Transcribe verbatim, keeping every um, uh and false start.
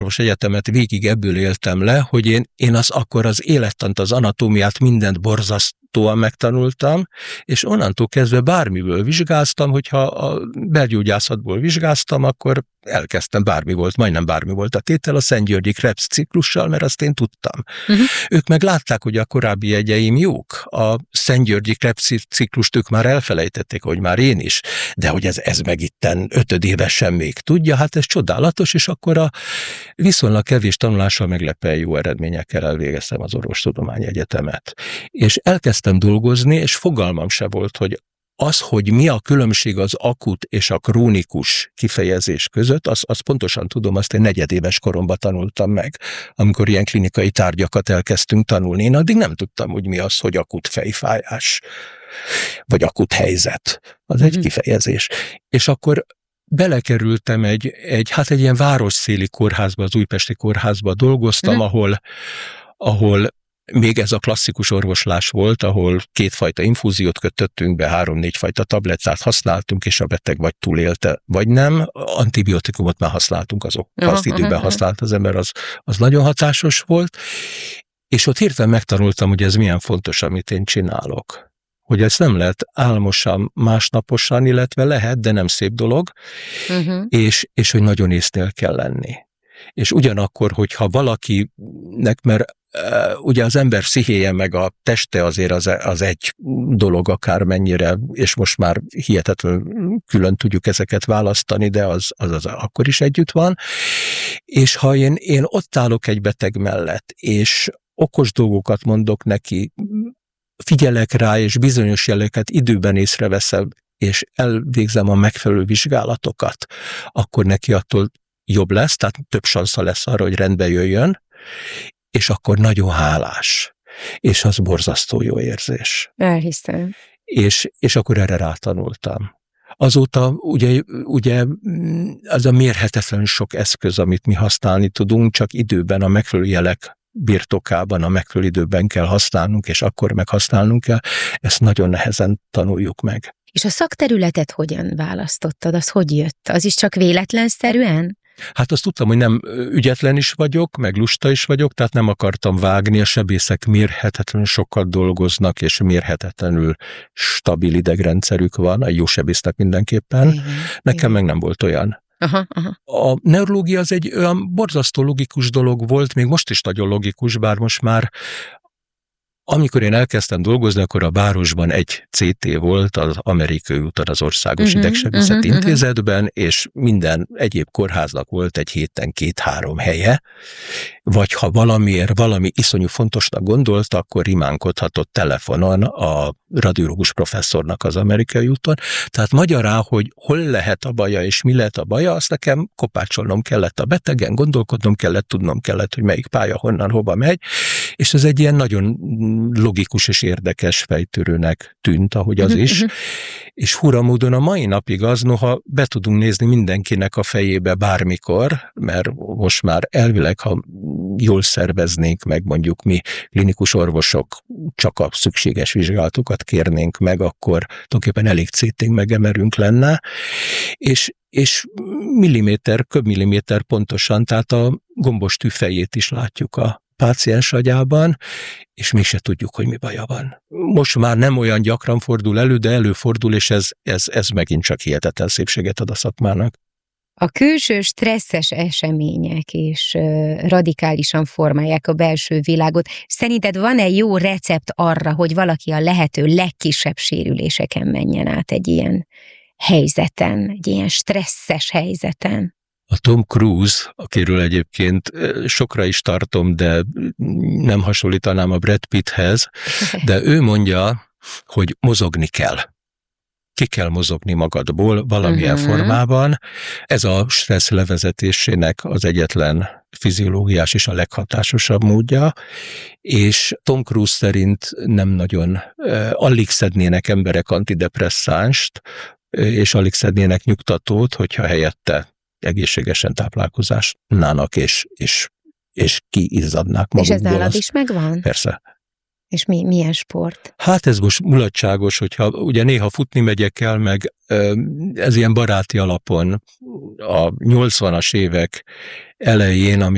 általános egyetemet végig ebből éltem le, hogy én, én az akkor az élettant, az anatómiát, mindent borzasztóan megtanultam, és onnantól kezdve bármiből vizsgáztam, hogyha a belgyógyászatból vizsgáztam, akkor elkezdtem, bármi volt, majdnem bármi volt a tétel, a Szent-Györgyi Krebs ciklussal, mert azt én tudtam. Uh-huh. Ők meg látták, hogy a korábbi jegyeim jók. A Szent-Györgyi Krebs ciklust ők már elfelejtették, hogy már én is, de hogy ez, ez meg itten ötödévesen még tudja, hát ez csodálatos, és akkor a viszonylag kevés tanulással meglepően jó eredményekkel elvégeztem az Orvostudományi Egyetemet. És elkezdtem dolgozni, és fogalmam se volt, hogy az, hogy mi a különbség az akut és a krónikus kifejezés között, azt, azt pontosan tudom, azt én negyedéves koromban tanultam meg, amikor ilyen klinikai tárgyakat elkezdtünk tanulni. Én addig nem tudtam, hogy mi az, hogy akut fejfájás, vagy akut helyzet. Az egy kifejezés. És akkor belekerültem egy, egy, hát egy ilyen városszéli kórházba, az Újpesti Kórházba dolgoztam, mm. ahol, ahol még ez a klasszikus orvoslás volt, ahol kétfajta infúziót kötöttünk be, három-négy fajta tablettát használtunk, és a beteg vagy túlélte, vagy nem. Antibiotikumot már használtunk, azok, ha azt időben használt az ember, az, az nagyon hatásos volt. És ott hirtelen megtanultam, hogy ez milyen fontos, amit én csinálok. Hogy ezt nem lehet álmosan, másnaposan, illetve lehet, de nem szép dolog, uh-huh. és, és hogy nagyon észnél kell lenni. És ugyanakkor, hogyha valakinek, mert uh, ugye az ember pszichéje meg a teste azért az, az egy dolog akármennyire, és most már hihetetlenül külön tudjuk ezeket választani, de az, az, az akkor is együtt van. És ha én, én ott állok egy beteg mellett, és okos dolgokat mondok neki, figyelek rá, és bizonyos jeleket időben észreveszem, és elvégzem a megfelelő vizsgálatokat, akkor neki attól jobb lesz, tehát több sansza lesz arra, hogy rendbe jöjjön, és akkor nagyon hálás. És az borzasztó jó érzés. Elhiszem. És, és akkor erre rátanultam. Azóta ugye, ugye az a mérhetetlenül sok eszköz, amit mi használni tudunk, csak időben a megfelelő jelek birtokában, a megfelelő időben kell használnunk, és akkor meg használnunk kell, ezt nagyon nehezen tanuljuk meg. És a szakterületet hogyan választottad? Az hogy jött? Az is csak véletlenszerűen? Hát azt tudtam, hogy nem ügyetlen is vagyok, meg lusta is vagyok, tehát nem akartam vágni, a sebészek mérhetetlenül sokat dolgoznak, és mérhetetlenül stabil idegrendszerük van, egy jó sebésznek mindenképpen. Igen, Nekem igen. meg nem volt olyan. Aha, aha. A neurológia az egy olyan borzasztó logikus dolog volt, még most is nagyon logikus, bár most már amikor én elkezdtem dolgozni, akkor a városban egy cé té volt az Amerikai úton az Országos uh-huh, Idegsebészeti uh-huh, Intézetben, uh-huh. és minden egyéb kórháznak volt egy héten két-három helye, vagy ha valamiért valami iszonyú fontosnak gondolta, akkor rimánkodhatott telefonon a radiológus professzornak az Amerikai úton. Tehát magyarán, hogy hol lehet a baja és mi lehet a baja, azt nekem kopácsolnom kellett a betegen, gondolkodnom kellett, tudnom kellett, hogy melyik pálya honnan, hova megy, és ez egy ilyen nagyon logikus és érdekes fejtörőnek tűnt, ahogy az is. És fura módon a mai napig az, noha be tudunk nézni mindenkinek a fejébe bármikor, mert most már elvileg, ha jól szerveznénk meg, mondjuk mi klinikus orvosok csak a szükséges vizsgálatokat kérnénk meg, akkor tulajdonképpen elég cé té-nk megemerünk lenne, és, és milliméter, köbmilliméter pontosan, tehát a gombos tüfejét is látjuk a páciens agyában, és mi se tudjuk, hogy mi baja van. Most már nem olyan gyakran fordul elő, de előfordul, és ez, ez, ez megint csak hihetetlen szépséget ad a szakmának. A külső stresszes események és radikálisan formálják a belső világot. Szerinted van-e jó recept arra, hogy valaki a lehető legkisebb sérüléseken menjen át egy ilyen helyzeten, egy ilyen stresszes helyzeten? A Tom Cruise, akiről egyébként sokra is tartom, de nem hasonlítanám a Brad Pitthez, de ő mondja, hogy mozogni kell. Ki kell mozogni magadból valamilyen uh-huh. formában. Ez a stressz levezetésének az egyetlen fiziológiás és a leghatásosabb módja, és Tom Cruise szerint nem nagyon, eh, alig szednének emberek antidepresszánst, és alig szednének nyugtatót, hogyha helyette egészségesen táplálkoznának, és, és, és kiizzadnák magukból. És ez nálad is megvan? Persze. És mi, milyen sport? Hát ez most mulatságos, hogyha ugye néha futni megyek el, meg ez ilyen baráti alapon a nyolcvanas évek elején, ami